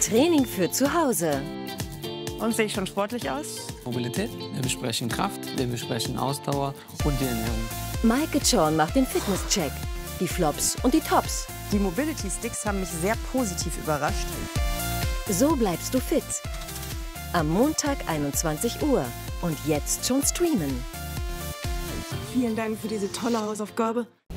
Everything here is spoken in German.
Training für zu Hause. Und sehe ich schon sportlich aus? Mobilität, wir besprechen Kraft, wir besprechen Ausdauer und die Ernährung. Maike Zorn macht den Fitnesscheck. Die Flops und die Tops. Die Mobility Sticks haben mich sehr positiv überrascht. So bleibst du fit. Am Montag 21 Uhr. Und jetzt schon streamen. Vielen Dank für diese tolle Hausaufgabe.